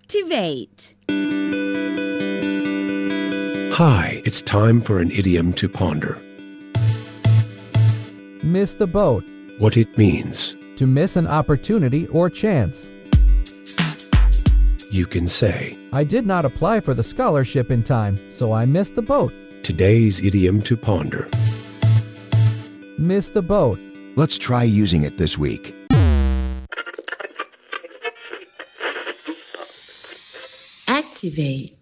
Activate. Hi, it's time for an idiom to ponder. Miss the boat. What it means. To miss an opportunity or chance. You can say, I did not apply for the scholarship in time, so I missed the boat. today's idiom to ponder. Miss the boat. Let's try using it this week. Activate.